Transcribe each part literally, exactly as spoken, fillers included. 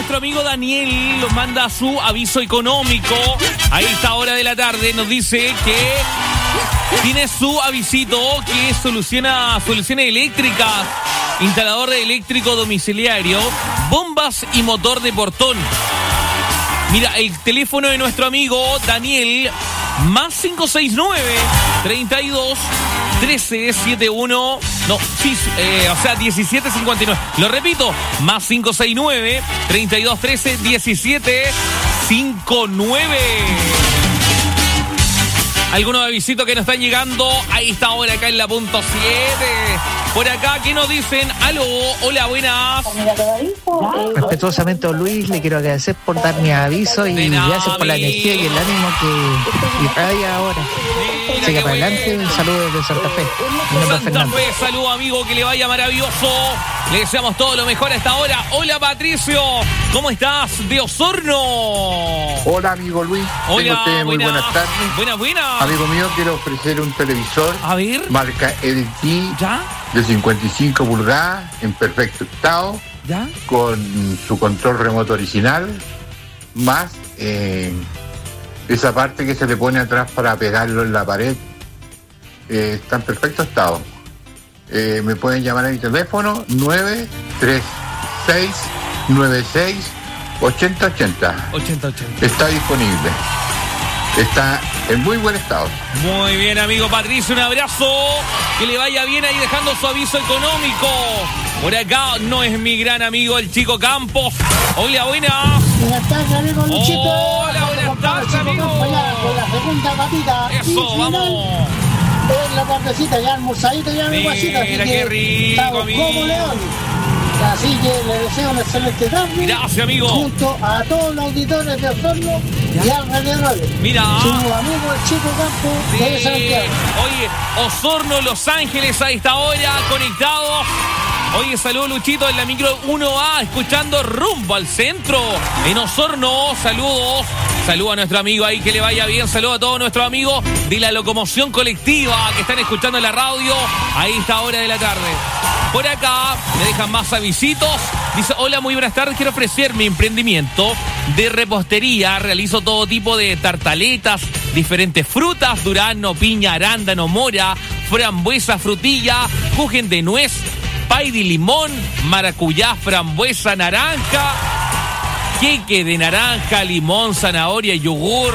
nuestro amigo Daniel nos manda su aviso económico. A esta hora de la tarde nos dice que tiene su avisito que soluciona soluciones eléctricas, instalador de eléctrico domiciliario, bombas y motor de portón. Mira, el teléfono de nuestro amigo Daniel, más cinco seis nueve, treinta y dos, trece, setenta y uno, no, sí, eh, o sea, diecisiete cincuenta y nueve. Lo repito, más cinco seis nueve, treinta y dos, trece, diecisiete cincuenta y nueve. Algunos avisitos que nos están llegando a esta hora acá en la punto siete. Por acá, ¿qué nos dicen? Aló, hola, buenas. Respetuosamente, don Luis, le quiero agradecer por dar mi aviso y gracias por la energía y el ánimo que irradia ahora. Sigue para adelante, un saludo desde Santa Fe. Mi nombre es Santa Fernando. Fe, saludo amigo, que le vaya maravilloso. Le deseamos todo lo mejor a esta hora. Hola Patricio, ¿cómo estás? De Osorno. Hola amigo Luis, Hola, tengo usted muy buenas. buenas tardes. Buenas, buenas. Amigo mío, quiero ofrecer un televisor. A ver. Marca L G. ¿Ya? De cincuenta y cinco pulgadas, en perfecto estado. ¿Ya? Con su control remoto original, más eh, esa parte que se le pone atrás para pegarlo en la pared. Eh, está en perfecto estado. Eh, me pueden llamar a mi teléfono nueve tres seis nueve seis ochenta ochenta. ochenta ochenta. Está disponible. Está en muy buen estado. Muy bien, amigo Patricio, un abrazo. Que le vaya bien ahí dejando su aviso económico. Por acá no es mi gran amigo el Chico Campos. Hola, buenas. Buenas tardes, amigo Luchito. Hola, buenas tardes, amigo. Con la segunda patita. Eso, vamos. En la partecita ya almorzadita ya mi guasita. Mira, qué rico, estamos amigo. como león. Así que le deseo una excelente tarde. Gracias, amigo. Junto a todos los auditores de Osorno y alrededores. Mira. Su amigo el Chico Campos Sí. de Santiago. Oye, Osorno, Los Ángeles a esta hora, conectados. Oye, saludos Luchito en la micro uno A, escuchando rumbo al centro. En Osorno, saludos. Saludos a nuestro amigo ahí, que le vaya bien. Saludos a todos nuestros amigos de la locomoción colectiva que están escuchando la radio a esta hora de la tarde. Por acá me dejan más avisitos. Dice, hola, muy buenas tardes. Quiero ofrecer mi emprendimiento de repostería. Realizo todo tipo de tartaletas, diferentes frutas, durazno, piña, arándano, mora, frambuesa, frutilla, kuchen de nuez, pay de limón, maracuyá, frambuesa, naranja, queque de naranja, limón, zanahoria, yogur.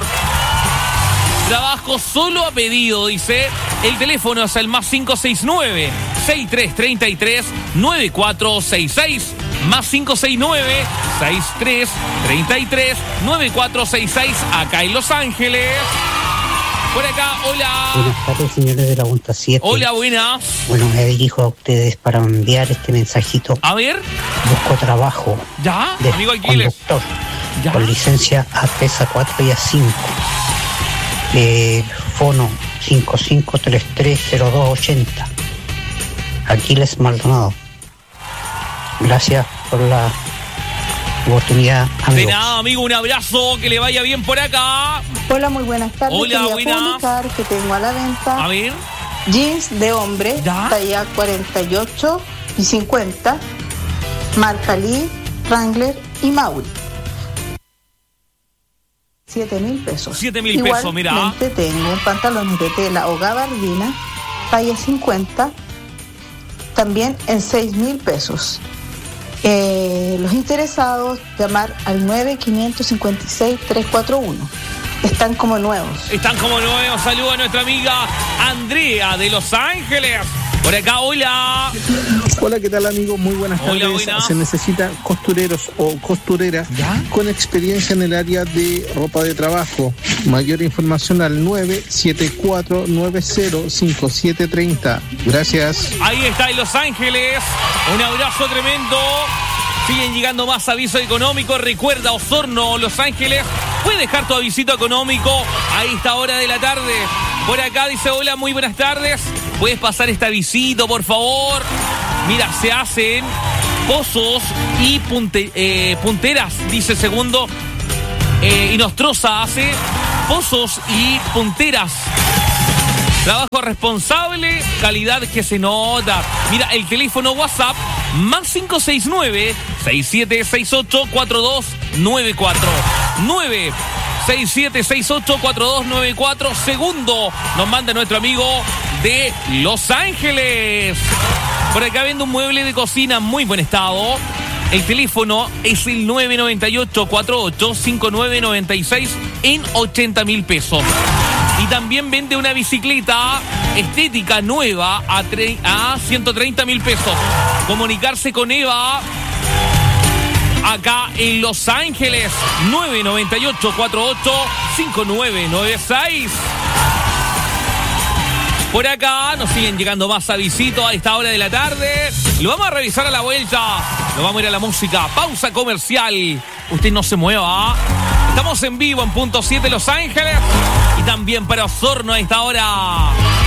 Trabajo solo a pedido, dice. El teléfono es el más cinco seis nueve, seis tres tres tres, nueve cuatro seis seis. Más cinco seis nueve, seis tres tres tres, nueve cuatro seis seis. Acá en Los Ángeles. Por acá, hola. Buenas tardes, señores de la Punta siete. Hola, buenas. Bueno, me dirijo a ustedes para enviar este mensajito. A ver. Busco trabajo. ¿Ya? De Amigo Aquiles. conductor. ¿Ya? Con licencia A tres, A cuatro y A cinco. Eh, fono cinco cinco tres tres cero dos ochenta. Aquiles Maldonado. Gracias por la oportunidad, amigos. De nada, amigo, un abrazo, que le vaya bien por acá. Hola, muy buenas tardes. Hola, Quería buenas. publicar que tengo a la venta A ver. jeans de hombre, ¿Ya? talla cuarenta y ocho y cincuenta, marca Lee, Wrangler y Maui. siete mil pesos. siete mil pesos, mira. Igualmente tengo pantalones de tela o gabardina, talla cincuenta, también en seis mil pesos. Eh, los interesados, llamar al nueve cinco cinco seis tres cuatro uno. Están como nuevos. Están como nuevos. Saludos a nuestra amiga Andrea de Los Ángeles. Por acá, hola. Hola, ¿qué tal, amigos? Muy buenas Hola, tardes. buenas. Se necesitan costureros o costureras ¿Ya? con experiencia en el área de ropa de trabajo. Mayor información al nueve siete cuatro nueve cero cinco siete tres cero. Gracias. Ahí está en Los Ángeles. Un abrazo tremendo. Siguen llegando más avisos económicos. Recuerda, Osorno, Los Ángeles. Puedes dejar tu avisito económico a esta hora de la tarde. Por acá dice, hola, muy buenas tardes. ¿Puedes pasar este avisito, por favor? Mira, se hacen pozos y punte, eh, punteras, dice segundo. Eh, y Nostroza hace pozos y punteras. Trabajo responsable, calidad que se nota. Mira, el teléfono WhatsApp más cinco seis nueve, seis siete seis ocho, cuatro dos nueve cuatro. nueve seis siete seis ocho, cuatro dos nueve cuatro. Segundo nos manda nuestro amigo de Los Ángeles. Por acá vende un mueble de cocina en muy buen estado. El teléfono es el nueve nueve ocho, cuatro ocho, cinco nueve nueve seis en ochenta mil pesos. Y también vende una bicicleta estética nueva a, tre- a ciento treinta mil pesos. Comunicarse con Eva acá en Los Ángeles. nueve nueve ocho, cuatro ocho, cinco nueve nueve seis. Por acá nos siguen llegando más avisitos a esta hora de la tarde. Lo vamos a revisar a la vuelta. Lo vamos a ir a la música. Pausa comercial. Usted no se mueva. Estamos en vivo en punto siete Los Ángeles. Y también para Osorno a esta hora.